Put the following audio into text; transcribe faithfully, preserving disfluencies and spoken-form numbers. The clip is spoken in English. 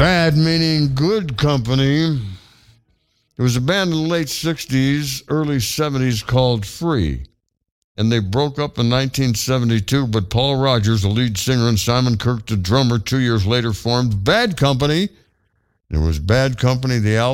Bad meaning Good Company. It was a band in the late sixties, early seventies called Free. And they broke up in nineteen seventy-two, but Paul Rogers, the lead singer, and Simon Kirke, the drummer, two years later formed Bad Company. It was Bad Company, the album.